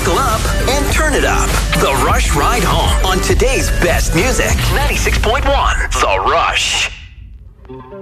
Buckle up and turn it up. The Rush Ride Home on today's best music. 96.1 The Rush.